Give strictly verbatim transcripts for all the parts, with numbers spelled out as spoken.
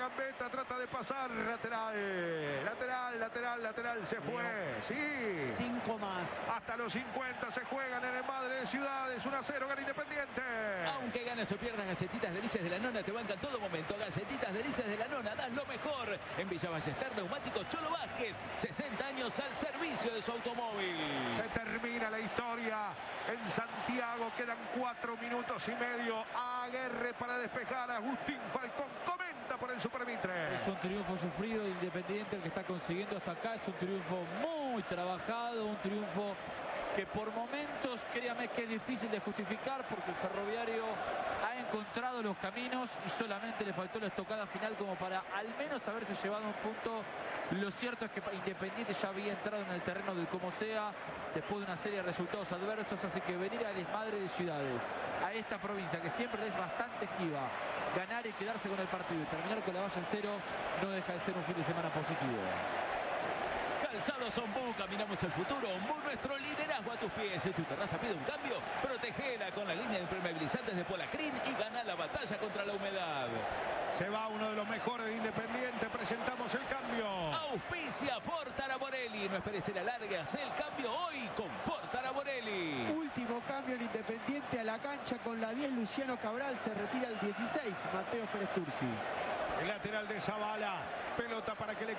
gambeta, trata de pasar, lateral, lateral, lateral, lateral, se fue, sí. Cinco más. Hasta los cincuenta se juegan en el Madre de Ciudades, uno a cero, gana Independiente. Aunque ganas o pierdas, Galletitas Delicias de la Nona te bancan todo momento. Galletitas Delicias de la Nona, das lo mejor. En Villa Ballester, Neumáticos Cholo Vázquez, sesenta años al servicio de su automóvil. Se termina la historia en Santiago, quedan cuatro minutos y medio. Aguerre para despejar, Agustín Falcón comenta por el Supermitre. Es un triunfo sufrido de Independiente el que está consiguiendo hasta acá. Es un triunfo muy trabajado, un triunfo que por momentos, créame que es difícil de justificar porque el Ferroviario ha encontrado los caminos y solamente le faltó la estocada final como para al menos haberse llevado un punto. Lo cierto es que Independiente ya había entrado en el terreno del como sea después de una serie de resultados adversos, así que venir a la Madre de Ciudades, a esta provincia que siempre es bastante esquiva, ganar y quedarse con el partido y terminar con la valla en cero no deja de ser un fin de semana positivo. Calzados Ombú, caminamos el futuro. Ombú, nuestro liderazgo a tus pies. Si tu terraza pide un cambio, protegela con la línea de impermeabilizantes de Polacrin y gana la batalla contra la humedad. Se va uno de los mejores de Independiente, presentamos el cambio. Auspicia Ford Araborelli. No esperes el alargue, haz el cambio hoy con Ford Araborelli. Último cambio en Independiente a la cancha con la diez, Luciano Cabral, se retira el dieciséis, Mateo Pérez Cursi. El lateral de Zavala, pelota para que le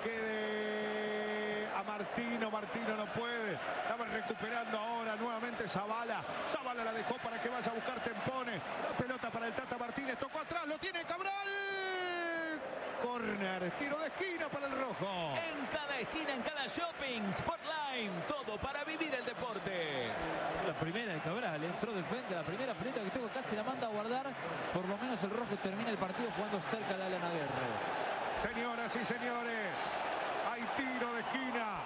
quede a Martino, Martino no puede, la va recuperando ahora nuevamente Zavala, Zavala la dejó para que vaya a buscar Tempone, la pelota para el Tata Martínez, tocó atrás, lo tiene Cabral, córner, tiro de esquina para el rojo. En cada esquina, en cada shopping, Sportline, todo para vivir el deporte. La primera de Cabral, entró de frente, la primera pelota que tengo casi la manda a guardar, por lo menos el rojo termina el partido jugando cerca de Alan Aguerre. Señoras y señores, hay tiro de esquina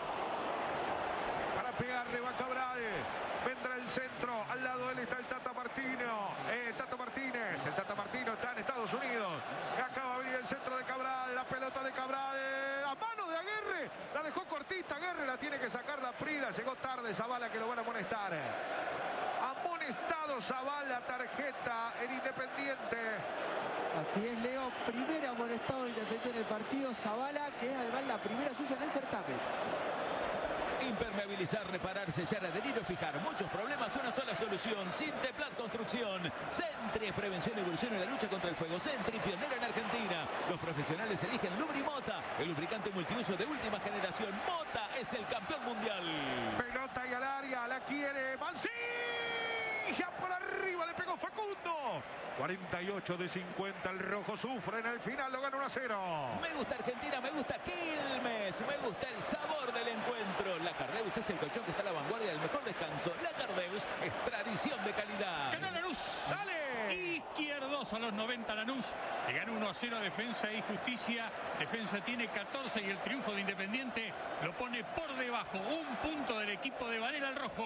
para pegarle, va Cabral, vendrá el centro, al lado de él está el Tata Martino, eh, Tata Martínez, el Tata Martino está en Estados Unidos, acaba de venir el centro de Cabral, la pelota de Cabral, a mano de Aguerre, la dejó cortita, Aguerre la tiene que sacar la Prida, llegó tarde Zavala que lo van a amonestar. Amonestado Zavala, tarjeta en Independiente. Así es, Leo, primer amonestado Independiente en el partido, Zavala, que es además la primera suya en el certamen. Impermeabilizar, reparar, sellar, adherir o fijar. Muchos problemas, una sola solución. Sinteplas Construcción. Sentry es prevención y evolución en la lucha contra el fuego. Sentry, pionera en Argentina. Los profesionales eligen Lubrimota, el lubricante multiuso de última generación. Mota es el campeón mundial. Pelota y al área, la quiere Mancilla, por arriba le pegó Facundo. cuarenta y ocho de cincuenta, el rojo sufre en el final, lo gana uno a cero. Me gusta Argentina, me gusta Quilmes, me gusta el sabor del encuentro. La Cardeus es el colchón que está a la vanguardia del mejor descanso. La Cardeus es tradición de calidad. ¡Ganó Lanús! ¡Dale! Izquierdos a los noventa Lanús. Le ganó uno a cero a Defensa y Justicia. Defensa tiene catorce y el triunfo de Independiente lo pone por debajo. Un punto del equipo de Varela al rojo.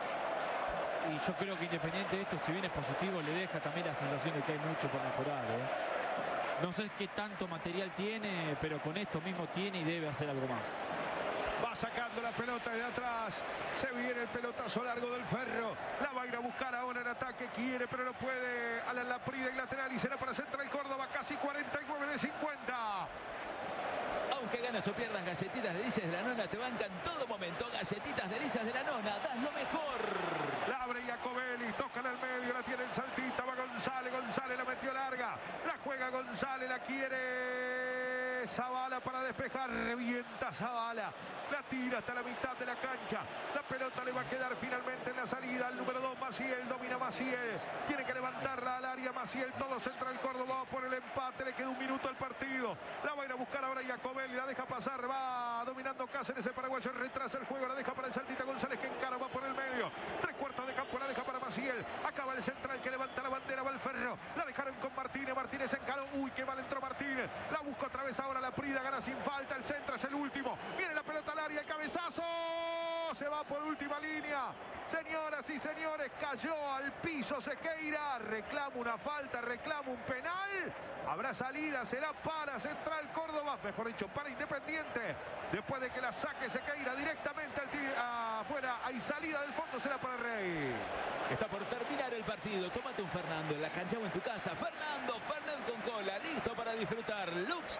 Y yo creo que Independiente esto, si bien es positivo, le deja también la sensación de que hay mucho por mejorar, ¿eh? No sé qué tanto material tiene, pero con esto mismo tiene y debe hacer algo más. Va sacando la pelota de atrás. Se viene el pelotazo largo del Ferro. La va a ir a buscar ahora en ataque. Quiere, pero no puede. A la Laprida y lateral. Y será para Central Córdoba. Casi cuarenta y nueve de cincuenta. Aunque ganas o pierdas, Galletitas Delicias de la Nona te bancan todo momento. Galletitas Delicias de la Nona, das lo mejor. La abre Jacobelli, toca en el medio, la tiene el Saltita, va González, González la metió larga. La juega González, la quiere Zavala para despejar. Revienta Zavala, la tira hasta la mitad de la cancha. La pelota le va a quedar finalmente en la salida al número dos, Maciel, domina Maciel. Tiene que levantarla al área Maciel, todo Central Córdoba por el empate, le queda un minuto al partido. La va a ir a buscar ahora Jacobelli, la deja pasar, va dominando Cáceres, el paraguayo retrasa el juego, la deja para el Saltita González que encara, va por el medio. Tres cuartos de campo, la deja para Maciel. Acaba el central que levanta la bandera, va el Ferro. La dejaron con Martínez, Martínez encaró. Uy, qué mal entró Martínez. La busca otra vez ahora la Prida, gana sin falta. El centro es el último. Viene la pelota al área, el cabezazo. Se va por última línea. Señoras y señores, cayó al piso Sequeira. Reclama una falta, reclama un penal. Habrá salida, será para Central Córdoba, mejor dicho, para Independiente. Después de que la saque Sequeira directamente al afuera, hay salida del fondo, será para Rey. Está por terminar el partido. Tómate un Fernando en la cancha o en tu casa. Fernando, Fernet con cola, listo para disfrutar. Lux